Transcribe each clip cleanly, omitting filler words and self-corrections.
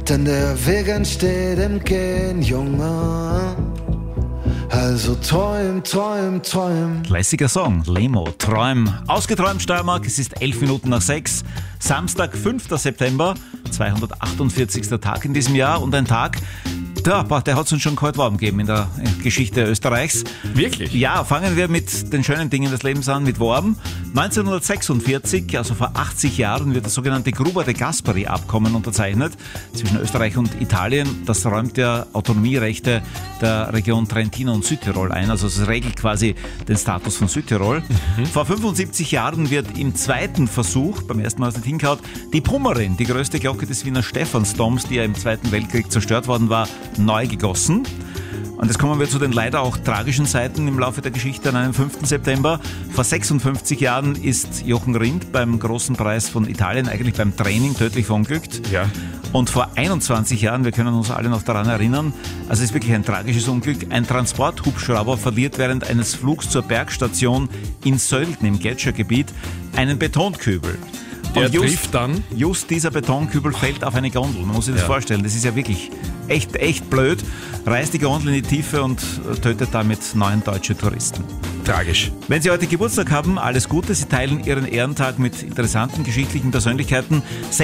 denn der Weg entsteht im Gehen, Junge. Also träum, träum, träum. Lässiger Song, Lemo, Träum. Ausgeträumt Steiermark, es ist 11 Minuten nach 6. Samstag, 5. September, 248. Tag in diesem Jahr und ein Tag, der hat es uns schon kalt warm gegeben in der Geschichte Österreichs. Wirklich? Ja, fangen wir mit den schönen Dingen des Lebens an, mit warm. 1946, also vor 80 Jahren, wird das sogenannte Gruber de Gasperi-Abkommen unterzeichnet zwischen Österreich und Italien. Das räumt ja Autonomierechte der Region Trentino und Südtirol ein. Also es regelt quasi den Status von Südtirol. Vor 75 Jahren wird im zweiten Versuch, beim ersten Mal aus nicht hingehauen, die Pummerin, die größte Glocke des Wiener Stephansdoms, die ja im Zweiten Weltkrieg zerstört worden war, neu gegossen. Und jetzt kommen wir zu den leider auch tragischen Seiten im Laufe der Geschichte an einem 5. September. Vor 56 Jahren ist Jochen Rindt beim Großen Preis von Italien, eigentlich beim Training, tödlich verunglückt. Ja. Und vor 21 Jahren, wir können uns alle noch daran erinnern, also es ist wirklich ein tragisches Unglück, ein Transporthubschrauber verliert während eines Flugs zur Bergstation in Sölden im Gletschergebiet einen Betonkübel. Der trifft dann? Just dieser Betonkübel fällt auf eine Gondel. Man muss sich das vorstellen. Das ist ja wirklich echt blöd. Reißt die Gondel in die Tiefe und tötet damit 9 deutsche Touristen. Tragisch. Wenn Sie heute Geburtstag haben, alles Gute. Sie teilen Ihren Ehrentag mit interessanten geschichtlichen Persönlichkeiten.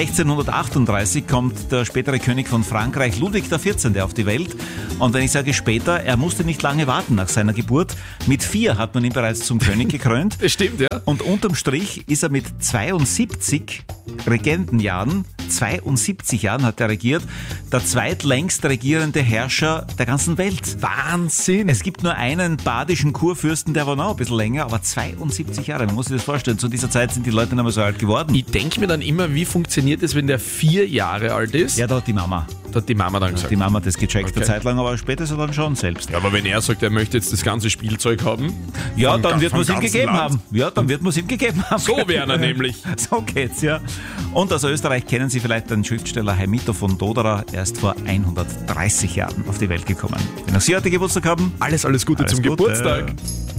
1638 kommt der spätere König von Frankreich, Ludwig XIV., auf die Welt. Und wenn ich sage später, er musste nicht lange warten nach seiner Geburt. Mit 4 hat man ihn bereits zum König gekrönt. Das stimmt, ja. Und unterm Strich ist er mit 72 Regentenjahren, 72 Jahren hat er regiert, der zweitlängst regierende Herrscher der ganzen Welt. Wahnsinn. Es gibt nur einen badischen Kurfürsten, der war noch ein bisschen länger, aber 72 Jahre, man muss sich das vorstellen. Zu dieser Zeit sind die Leute nicht mehr so alt geworden. Ich denke mir dann immer, wie funktioniert es, wenn der 4 Jahre alt ist? Ja, da hat die Mama. Da hat die Mama dann gesagt. Die Mama hat das gecheckt, Okay. eine Zeit lang, aber später ist er dann schon selbst. Ja, aber wenn er sagt, er möchte jetzt das ganze Spielzeug haben, Ja, vom dann ga- wird man es vom ihm ganzen gegeben Land. haben. Ja, dann wird man es ihm gegeben haben. So wäre er nämlich. So geht's, ja. Und aus Österreich kennen Sie vielleicht den Schriftsteller Heimito von Doderer. Er ist vor 130 Jahren auf die Welt gekommen. Wenn auch Sie heute Geburtstag haben, Alles Gute alles zum Gute. Geburtstag.